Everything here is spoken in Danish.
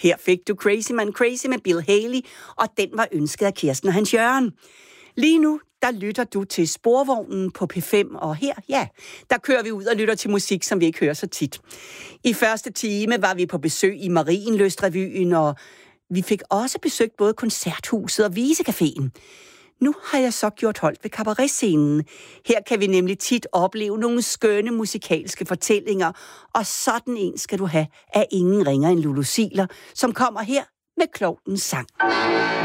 Her fik du Crazy Man Crazy med Bill Haley, og den var ønsket af Kirsten og Hans Jørgen. Lige nu, der lytter du til Sporvognen på P5, og her, ja, der kører vi ud og lytter til musik, som vi ikke hører så tit. I første time var vi på besøg i Marienlyst-revyen, og vi fik også besøgt både Koncerthuset og Visecaféen. Nu har jeg så gjort holdt ved kabaretscenen. Her kan vi nemlig tit opleve nogle skønne musikalske fortællinger, og sådan en skal du have af ingen ringer end Lulu Ziegler, som kommer her med Klovnens sang.